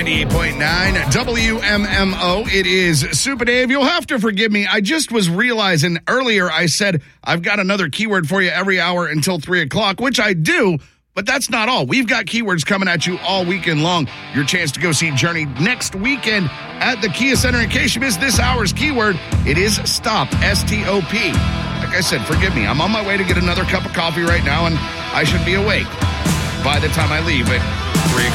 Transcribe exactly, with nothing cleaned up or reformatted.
ninety-eight point nine W M M O. It is Super Dave. You'll have to forgive me. I just was realizing earlier I said I've got another keyword for you every hour until three o'clock, which I do, but that's not all. We've got keywords coming at you all weekend long. Your chance to go see Journey next weekend at the Kia Center. In case you missed this hour's keyword, it is stop, S T O P. Like I said, forgive me. I'm on my way to get another cup of coffee right now, and I should be awake by the time I leave. But